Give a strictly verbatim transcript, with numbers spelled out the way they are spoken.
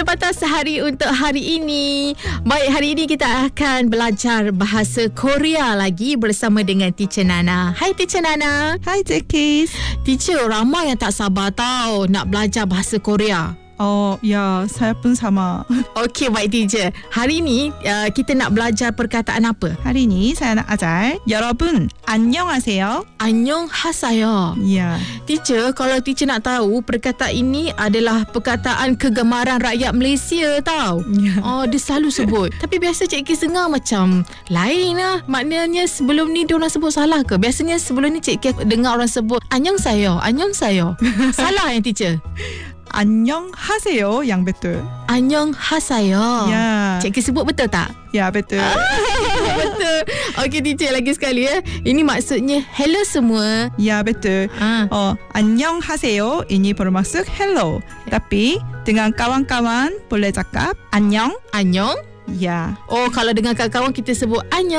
Patah Sehari untuk hari ini. Baik, hari ini kita akan belajar bahasa Korea lagi bersama dengan Teacher Nana. Hai Teacher Nana. Hai Tekis. Teacher, ramai yang tak sabar tau nak belajar bahasa Korea. Oh, ya, saya pun sama. Okey, baik Teacher. Hari ini uh, kita nak belajar perkataan apa? Hari ini saya nak ajar 여러분 안녕하세요. Annyeonghaseyo. Ya. Teacher, kalau teacher nak tahu, perkataan ini adalah perkataan kegemaran rakyat Malaysia tau. Ya. Oh, dia selalu sebut. Tapi biasa Cik Kis dengar macam lain lah. Maknanya sebelum ni dia orang sebut salah ke? Biasanya sebelum ni Cik Kis dengar orang sebut Annyeonghaseyo, Annyeonghaseyo. Salah yang teacher? 안녕하세요 yang betul. Annyeonghaseyo. Ya. Cik Kis sebut betul tak? Ya, betul. Betul. Okey teacher, lagi sekali ya. Ini maksudnya hello semua. Ya, betul. Ah. Oh, 안녕하세요 ini bermaksud hello. Tapi dengan kawan-kawan boleh cakap 안녕. Annyeong. Ya. Oh, kalau dengan kawan-kawan kita sebut annyeong.